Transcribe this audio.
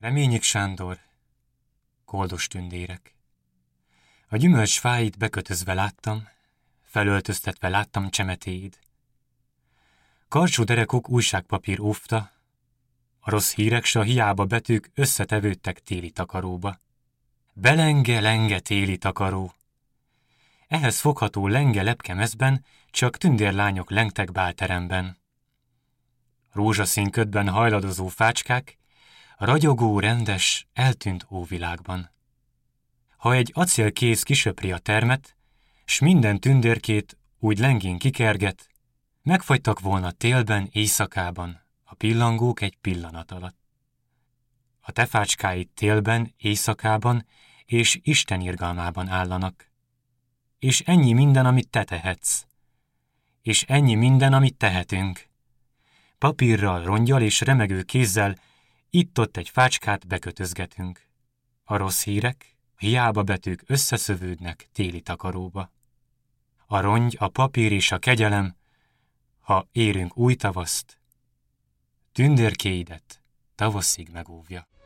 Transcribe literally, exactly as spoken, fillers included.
Reményik Sándor, koldos tündérek. A gyümölcs fáit bekötözve láttam, felöltöztetve láttam csemetéid. Karcsú derekok újságpapír óvta, a rossz hírek s a hiába betűk összetevődtek téli takaróba. Belenge, lenge téli takaró. Ehhez fogható lenge lepkemezben csak tündérlányok lengtek bálteremben. Rózsaszín ködben hajladozó fácskák, ragyogó, rendes, eltűnt óvilágban. Ha egy acélkéz kisöpri a termet, s minden tündérkét úgy lengén kikerget, megfagytak volna télben, éjszakában a pillangók egy pillanat alatt. A te fácskáid télben, éjszakában és Isten irgalmában állanak. És ennyi minden, amit te tehetsz. És ennyi minden, amit tehetünk. Papírral, rongyal és remegő kézzel itt-ott egy fácskát bekötözgetünk. A rossz hírek, a hiába betűk összeszövődnek téli takaróba. A rongy, a papír és a kegyelem, ha érünk új tavaszt, tündérkéidet tavaszig megóvja.